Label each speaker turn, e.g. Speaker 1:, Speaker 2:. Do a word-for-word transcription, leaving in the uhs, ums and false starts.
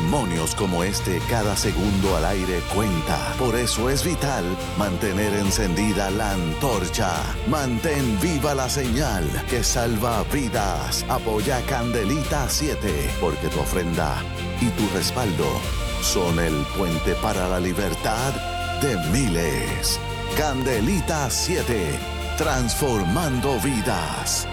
Speaker 1: testimonios como este cada segundo al aire cuenta. Por eso es vital mantener encendida la antorcha. Mantén viva la señal que salva vidas. Apoya Candelita siete, porque tu ofrenda y tu respaldo son el puente para la libertad de miles. Candelita siete, transformando vidas.